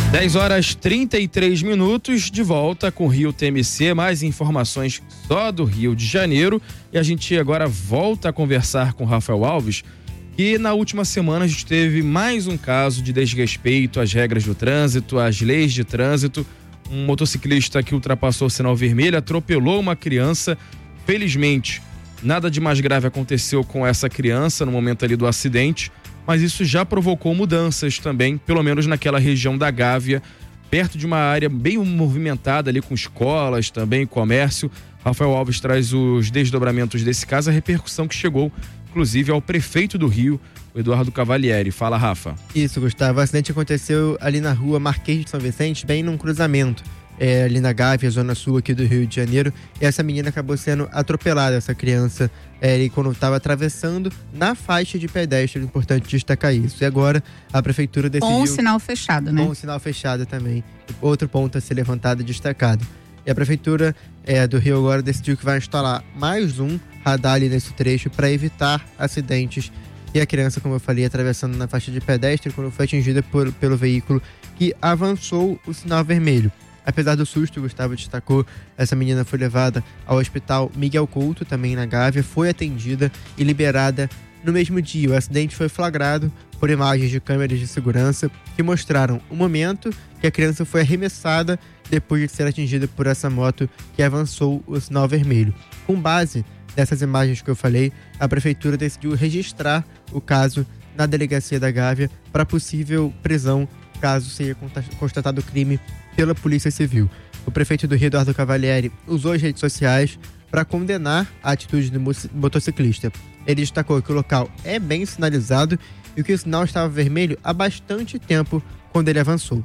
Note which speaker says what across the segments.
Speaker 1: 10h33, de volta com o Rio TMC, mais informações só do Rio de Janeiro. E a gente agora volta a conversar com o Rafael Alves, que na última semana a gente teve mais um caso de desrespeito às regras do trânsito, às leis de trânsito. Um motociclista que ultrapassou o sinal vermelho atropelou uma criança. Felizmente, nada de mais grave aconteceu com essa criança no momento ali do acidente, mas isso já provocou mudanças também, pelo menos naquela região da Gávea, perto de uma área bem movimentada ali com escolas, também comércio. Rafael Alves traz os desdobramentos desse caso, a repercussão que chegou, inclusive, ao prefeito do Rio, o Eduardo Cavalieri. Fala, Rafa.
Speaker 2: Isso, Gustavo. O acidente aconteceu ali na rua Marquês de São Vicente, bem num cruzamento. Ali na Gávea, zona sul aqui do Rio de Janeiro, e essa menina acabou sendo atropelada, essa criança, quando estava atravessando na faixa de pedestre. É importante destacar isso. E agora a prefeitura decidiu...
Speaker 3: Com o sinal fechado, né?
Speaker 2: Com o sinal fechado também. Outro ponto a ser levantado e destacado. E a prefeitura do Rio agora decidiu que vai instalar mais um radar ali nesse trecho para evitar acidentes. E a criança, como eu falei, atravessando na faixa de pedestre quando foi atingida pelo veículo que avançou o sinal vermelho. Apesar do susto, o Gustavo destacou, essa menina foi levada ao hospital Miguel Couto, também na Gávea, foi atendida e liberada no mesmo dia. O acidente foi flagrado por imagens de câmeras de segurança que mostraram o momento que a criança foi arremessada depois de ser atingida por essa moto que avançou o sinal vermelho. Com base nessas imagens que eu falei, a prefeitura decidiu registrar o caso na delegacia da Gávea para possível prisão caso seja constatado crime pela Polícia Civil. O prefeito do Rio, Eduardo Cavalieri, usou as redes sociais para condenar a atitude do motociclista. Ele destacou que o local é bem sinalizado e que o sinal estava vermelho há bastante tempo quando ele avançou.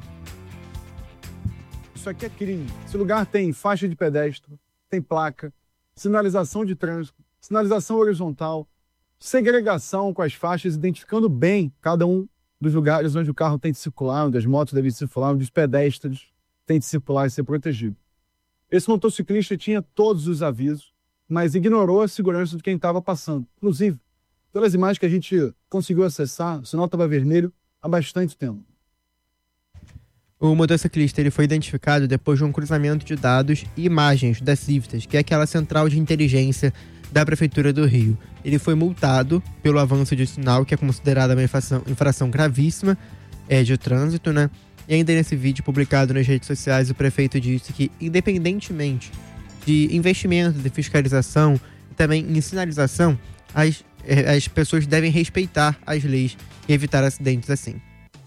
Speaker 4: Isso aqui é crime. Esse lugar tem faixa de pedestre, tem placa, sinalização de trânsito, sinalização horizontal, segregação com as faixas, identificando bem cada um dos lugares onde o carro tem de circular, onde as motos devem circular, onde os pedestres têm de circular e ser protegidos. Esse motociclista tinha todos os avisos, mas ignorou a segurança de quem estava passando. Inclusive, pelas imagens que a gente conseguiu acessar, o sinal estava vermelho há bastante tempo.
Speaker 2: O motociclista foi identificado depois de um cruzamento de dados e imagens da Civitas, que é aquela central de inteligência da Prefeitura do Rio. Ele foi multado pelo avanço de sinal, que é considerada uma infração gravíssima de trânsito, né? E ainda nesse vídeo publicado nas redes sociais, o prefeito disse que, independentemente de investimento, de fiscalização e também em sinalização, as pessoas devem respeitar as leis e evitar acidentes assim.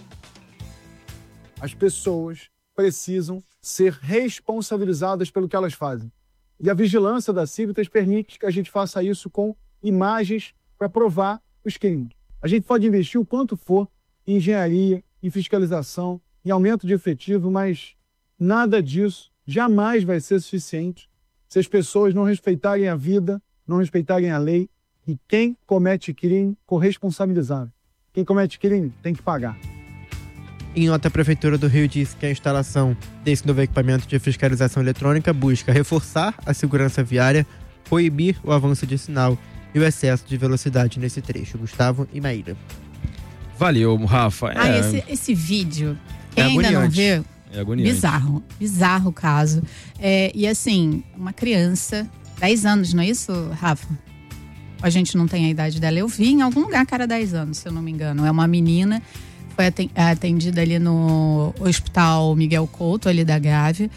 Speaker 4: As pessoas precisam ser responsabilizadas pelo que elas fazem. E a vigilância da Civitas permite que a gente faça isso com imagens para provar os crimes. A gente pode investir o quanto for em engenharia, em fiscalização, em aumento de efetivo, mas nada disso jamais vai ser suficiente se as pessoas não respeitarem a vida, não respeitarem a lei, e quem comete crime, corresponsabilizável. Quem comete crime tem que pagar.
Speaker 2: Em nota, a Prefeitura do Rio disse que a instalação desse novo equipamento de fiscalização eletrônica busca reforçar a segurança viária, proibir o avanço de sinal e o excesso de velocidade nesse trecho. Gustavo e Maíra.
Speaker 1: Valeu, Rafa.
Speaker 3: Esse vídeo, quem ainda não viu,
Speaker 1: é agoniante.
Speaker 3: Bizarro o caso. E assim, uma criança, 10 anos, não é isso, Rafa? A gente não tem a idade dela. Eu vi em algum lugar que era 10 anos, se eu não me engano. É uma menina, foi atendida ali no Hospital Miguel Couto, ali da Gávea.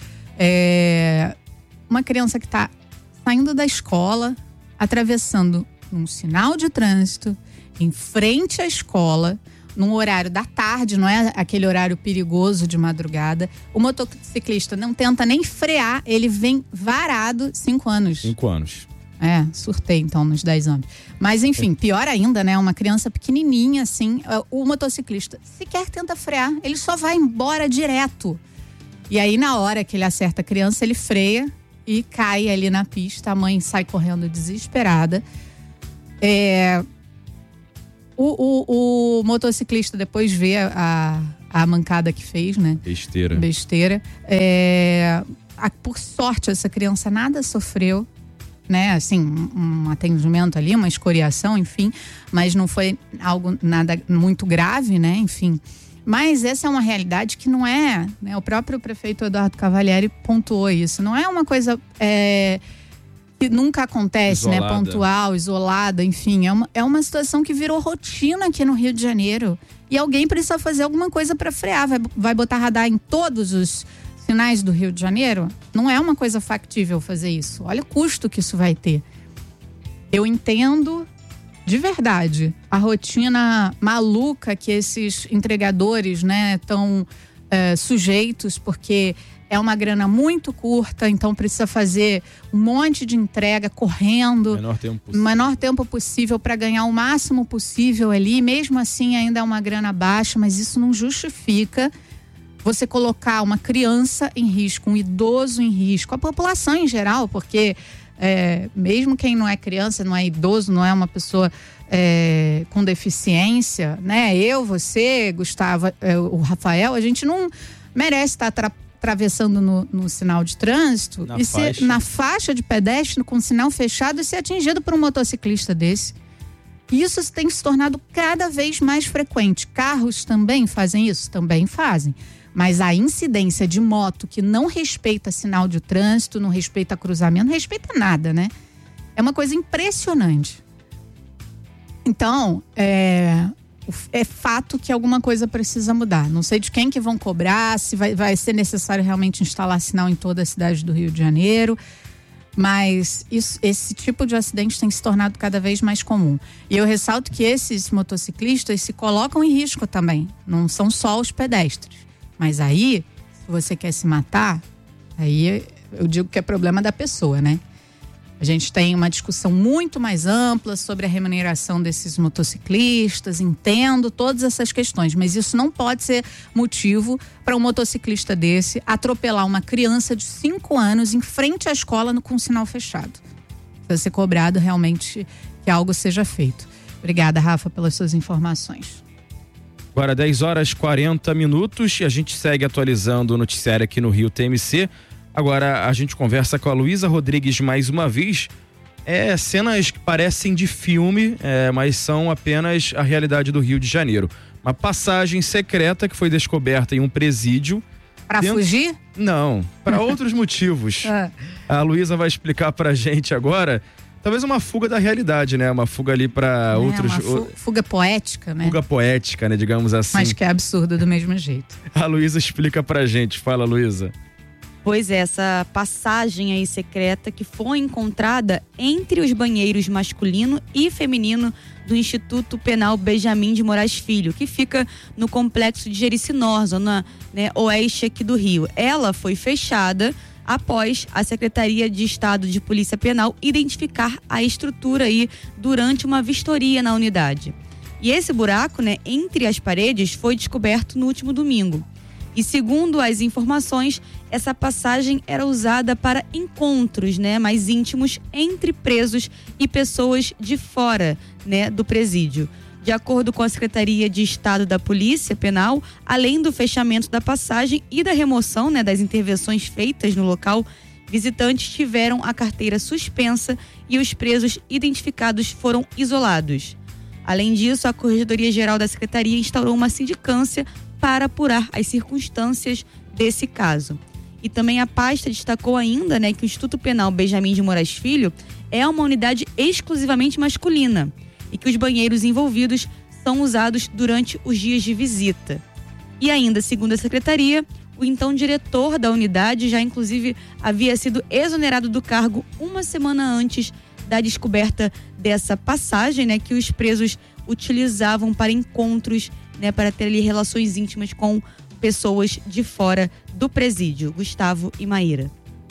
Speaker 3: Uma criança que está saindo da escola, atravessando um sinal de trânsito, em frente à escola, num horário da tarde, não é aquele horário perigoso de madrugada. O motociclista não tenta nem frear, ele vem varado. 5 anos.
Speaker 1: 5 anos.
Speaker 3: Surtei então nos 10 anos. Mas enfim, pior ainda, né? Uma criança pequenininha assim, o motociclista sequer tenta frear, ele só vai embora direto. E aí na hora que ele acerta a criança, ele freia e cai ali na pista. A mãe sai correndo desesperada. O motociclista depois vê a mancada que fez, né? Besteira. Por sorte, essa criança nada sofreu, né? Assim, um atendimento ali, uma escoriação, enfim. Mas não foi nada muito grave, né? Enfim. Mas essa é uma realidade que não é, né? O próprio prefeito Eduardo Cavalieri pontuou isso. Não é uma coisa que nunca acontece,
Speaker 1: isolada,
Speaker 3: né? Pontual, isolada, enfim. É uma situação que virou rotina aqui no Rio de Janeiro. E alguém precisa fazer alguma coisa para frear. Vai botar radar em todos os sinais do Rio de Janeiro? Não é uma coisa factível fazer isso. Olha o custo que isso vai ter. Eu entendo de verdade a rotina maluca que esses entregadores, né, estão sujeitos, porque é uma grana muito curta, então precisa fazer um monte de entrega correndo no menor tempo possível para ganhar o máximo possível ali. Mesmo assim ainda é uma grana baixa, mas isso não justifica você colocar uma criança em risco, um idoso em risco, a população em geral, porque mesmo quem não é criança, não é idoso, não é uma pessoa com deficiência, né? Eu, você, Gustavo, o Rafael, a gente não merece estar atravessando no sinal de trânsito e ser na faixa de pedestre com sinal fechado e ser atingido por um motociclista desse. Isso tem se tornado cada vez mais frequente. Carros também fazem isso? Também fazem. Mas a incidência de moto que não respeita sinal de trânsito, não respeita cruzamento, não respeita nada, né? É uma coisa impressionante. Então, é fato que alguma coisa precisa mudar. Não sei de quem que vão cobrar, se vai ser necessário realmente instalar sinal em toda a cidade do Rio de Janeiro. Mas esse tipo de acidente tem se tornado cada vez mais comum. E eu ressalto que esses motociclistas se colocam em risco também. Não são só os pedestres. Mas aí, se você quer se matar, aí eu digo que é problema da pessoa, né? A gente tem uma discussão muito mais ampla sobre a remuneração desses motociclistas, entendo todas essas questões, mas isso não pode ser motivo para um motociclista desse atropelar uma criança de 5 anos em frente à escola com sinal fechado. Precisa ser cobrado realmente que algo seja feito. Obrigada, Rafa, pelas suas informações.
Speaker 1: Agora 10h40 e a gente segue atualizando o noticiário aqui no Rio TMC. Agora a gente conversa com a Luísa Rodrigues mais uma vez. Cenas que parecem de filme, mas são apenas a realidade do Rio de Janeiro. Uma passagem secreta que foi descoberta em um presídio.
Speaker 3: Para fugir?
Speaker 1: Não, para outros motivos. A Luísa vai explicar pra gente agora. Talvez uma fuga da realidade, né? Uma fuga ali para outros...
Speaker 3: Uma fuga poética, né?
Speaker 1: Fuga poética, né? Digamos assim.
Speaker 3: Mas que é absurdo do mesmo jeito.
Speaker 1: A Luísa explica pra gente. Fala, Luísa.
Speaker 5: Pois é, essa passagem aí secreta que foi encontrada entre os banheiros masculino e feminino do Instituto Penal Benjamin de Moraes Filho, que fica no complexo de Jericinó, zona, né, oeste aqui do Rio. Ela foi fechada após a Secretaria de Estado de Polícia Penal identificar a estrutura aí durante uma vistoria na unidade. E esse buraco, né, entre as paredes foi descoberto no último domingo. E segundo as informações, essa passagem era usada para encontros, né, mais íntimos entre presos e pessoas de fora, né, do presídio. De acordo com a Secretaria de Estado da Polícia Penal, além do fechamento da passagem e da remoção, né, das intervenções feitas no local, visitantes tiveram a carteira suspensa e os presos identificados foram isolados. Além disso, a Corregedoria-Geral da Secretaria instaurou uma sindicância para apurar as circunstâncias desse caso. E também a pasta destacou ainda, né, que o Instituto Penal Benjamin de Moraes Filho é uma unidade exclusivamente masculina e que os banheiros envolvidos são usados durante os dias de visita. E ainda, segundo a secretaria, o então diretor da unidade já inclusive havia sido exonerado do cargo uma semana antes da descoberta dessa passagem, né, que os presos utilizavam para encontros, né, para ter ali relações íntimas com pessoas de fora do presídio. Gustavo e Maíra.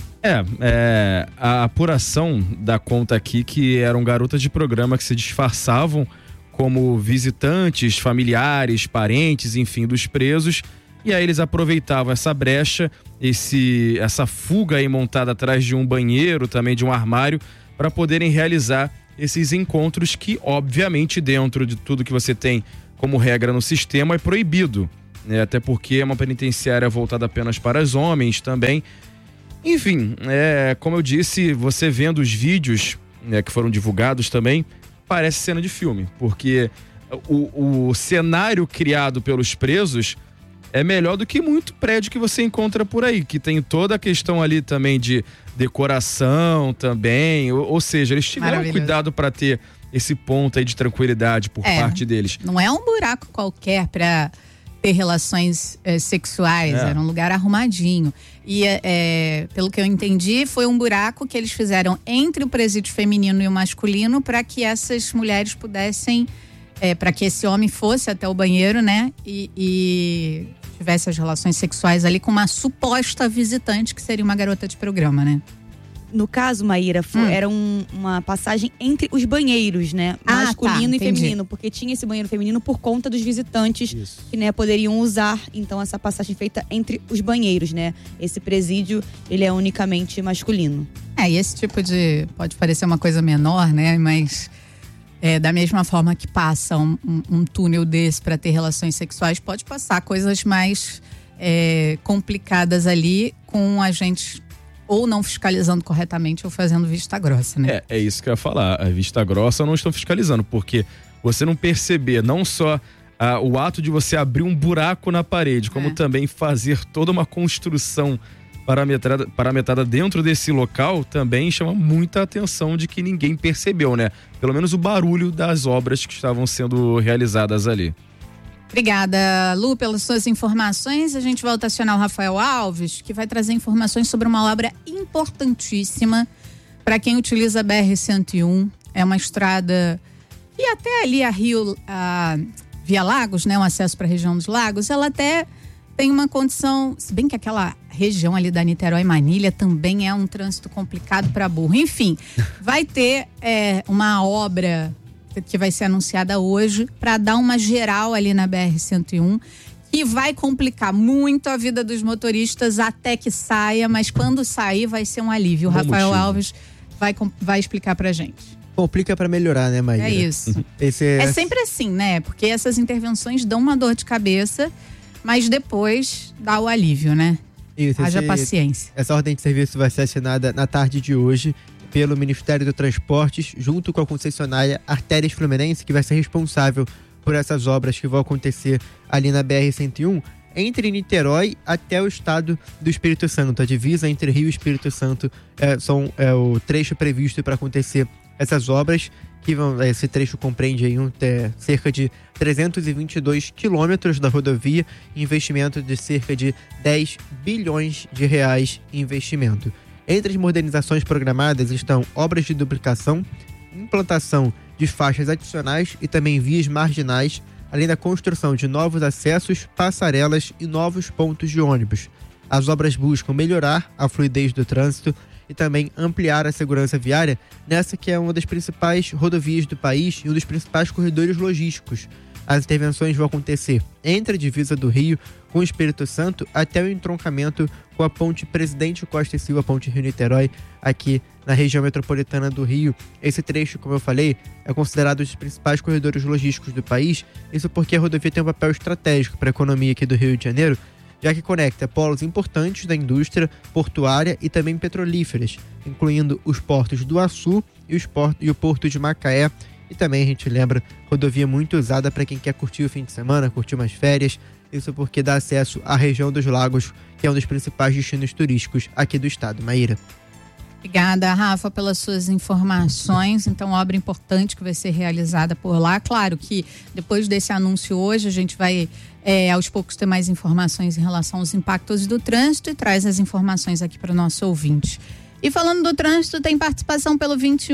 Speaker 1: A apuração dá conta aqui que eram garotas de programa que se disfarçavam como visitantes, familiares, parentes, enfim, dos presos. E aí eles aproveitavam essa brecha, essa fuga aí montada atrás de um banheiro, também de um armário, para poderem realizar esses encontros que, obviamente, dentro de tudo que você tem como regra no sistema, é proibido, né? Até porque é uma penitenciária voltada apenas para os homens também. Enfim, como eu disse, você vendo os vídeos, né, que foram divulgados também, parece cena de filme, porque o cenário criado pelos presos é melhor do que muito prédio que você encontra por aí, que tem toda a questão ali também de decoração também, ou seja, eles tiveram cuidado para ter esse ponto aí de tranquilidade por parte deles.
Speaker 3: Não é um buraco qualquer para ter relações sexuais, era um lugar arrumadinho. E pelo que eu entendi, foi um buraco que eles fizeram entre o presídio feminino e o masculino para que essas mulheres pudessem, para que esse homem fosse até o banheiro, né? E tivesse as relações sexuais ali com uma suposta visitante que seria uma garota de programa, né?
Speaker 5: No caso, Maíra, era uma passagem entre os banheiros, né? Masculino e feminino. Porque tinha esse banheiro feminino por conta dos visitantes que, né, poderiam usar. Então, essa passagem feita entre os banheiros, né? Esse presídio, ele é unicamente masculino.
Speaker 3: E esse tipo de... Pode parecer uma coisa menor, né? Mas da mesma forma que passa um túnel desse para ter relações sexuais, pode passar coisas mais complicadas ali com a gente... ou não fiscalizando corretamente ou fazendo vista grossa, né?
Speaker 1: É isso que eu ia falar. A vista grossa não estão fiscalizando, porque você não perceber não só o ato de você abrir um buraco na parede, como também fazer toda uma construção parametrada dentro desse local, também chama muita atenção de que ninguém percebeu, né? Pelo menos o barulho das obras que estavam sendo realizadas ali.
Speaker 3: Obrigada, Lu, pelas suas informações. A gente volta a acionar o Rafael Alves, que vai trazer informações sobre uma obra importantíssima para quem utiliza a BR-101. É uma estrada que até ali via Lagos, né, o acesso para a região dos Lagos, ela até tem uma condição, se bem que aquela região ali da Niterói-Manilha também é um trânsito complicado para burro. Enfim, vai ter uma obra que vai ser anunciada hoje para dar uma geral ali na BR-101, que vai complicar muito a vida dos motoristas até que saia, mas quando sair vai ser um alívio. O Rafael Alves vai explicar pra gente.
Speaker 2: Complica para melhorar, né, Maíra?
Speaker 3: É isso. É sempre assim, né? Porque essas intervenções dão uma dor de cabeça, mas depois dá o alívio, né?
Speaker 2: Isso,
Speaker 3: haja paciência.
Speaker 2: Essa ordem de serviço vai ser assinada na tarde de hoje pelo Ministério do Transportes, junto com a concessionária Artérias Fluminense, que vai ser responsável por essas obras que vão acontecer ali na BR-101, entre Niterói até o estado do Espírito Santo. A divisa entre Rio e Espírito Santo é o trecho previsto para acontecer essas obras, que esse trecho compreende aí cerca de 322 quilômetros da rodovia, investimento de cerca de 10 bilhões de reais em investimento. Entre as modernizações programadas estão obras de duplicação, implantação de faixas adicionais e também vias marginais, além da construção de novos acessos, passarelas e novos pontos de ônibus. As obras buscam melhorar a fluidez do trânsito e também ampliar a segurança viária nessa que é uma das principais rodovias do país e um dos principais corredores logísticos. As intervenções vão acontecer entre a divisa do Rio com o Espírito Santo até o entroncamento com a ponte Presidente Costa e Silva, ponte Rio-Niterói, aqui na região metropolitana do Rio. Esse trecho, como eu falei, é considerado um dos principais corredores logísticos do país, isso porque a rodovia tem um papel estratégico para a economia aqui do Rio de Janeiro, já que conecta polos importantes da indústria portuária e também petrolíferas, incluindo os portos do Açu e o porto de Macaé. E também a gente lembra, rodovia muito usada para quem quer curtir o fim de semana, curtir umas férias. Isso porque dá acesso à região dos Lagos, que é um dos principais destinos turísticos aqui do estado. Maíra.
Speaker 3: Obrigada, Rafa, pelas suas informações. Então, obra importante que vai ser realizada por lá. Claro que depois desse anúncio hoje, a gente vai aos poucos ter mais informações em relação aos impactos do trânsito e traz as informações aqui para o nosso ouvinte. E falando do trânsito, tem participação pelo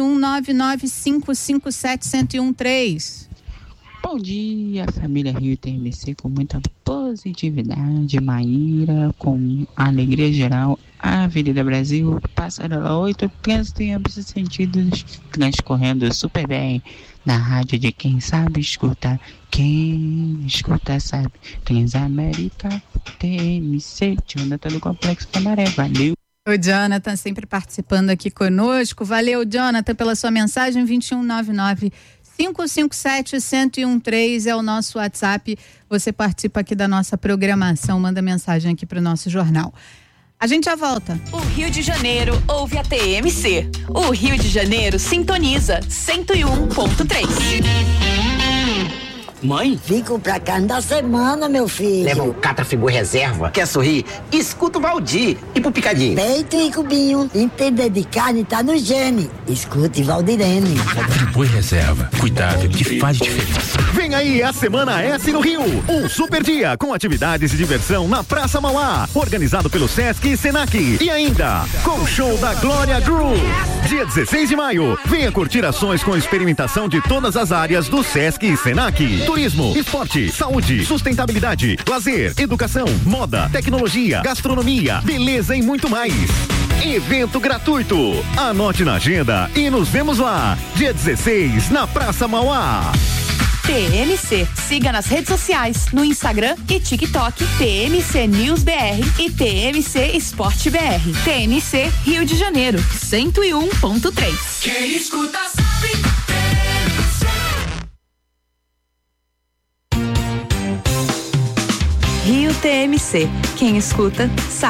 Speaker 3: 21-99557-1013.
Speaker 6: Bom dia, família Rio TMC, com muita positividade, Maíra, com alegria geral, Avenida Brasil, Passarela 8, trânsito em ambos os sentidos, transcorrendo super bem, na rádio de quem sabe escutar, quem escuta sabe, Transamérica, TMC, Jonathan do Complexo Camaré, valeu.
Speaker 3: O Jonathan sempre participando aqui conosco, valeu, Jonathan, pela sua mensagem. 2199-557-1013 é o nosso WhatsApp. Você participa aqui da nossa programação, manda mensagem aqui para o nosso jornal. A gente já volta.
Speaker 7: O Rio de Janeiro ouve a TMC. O Rio de Janeiro sintoniza 101.3.
Speaker 8: Mãe?
Speaker 9: Fico pra carne da semana, meu filho.
Speaker 8: Leva um Catrafigu reserva. Quer sorrir? Escuta o Valdir. E pro picadinho?
Speaker 9: Peito e cubinho. Entender de carne tá no gene. Escute Valdirene.
Speaker 10: Friboi reserva. Cuidado que faz diferença.
Speaker 11: Vem aí a Semana S no Rio. Um super dia com atividades e diversão na Praça Mauá. Organizado pelo Sesc e Senac. E ainda com o show da Glória Groove. Dia 16 de maio. Venha curtir ações com experimentação de todas as áreas do Sesc e Senac. Turismo, esporte, saúde, sustentabilidade, lazer, educação, moda, tecnologia, gastronomia, beleza e muito mais. Evento gratuito. Anote na agenda e nos vemos lá. Dia 16 na Praça Mauá.
Speaker 7: TMC. Siga nas redes sociais, no Instagram e TikTok, TMC News BR e TMC Esporte BR. TMC Rio de Janeiro, 101.3.
Speaker 12: Quem escuta sabe.
Speaker 7: Rio TMC. Quem escuta sabe.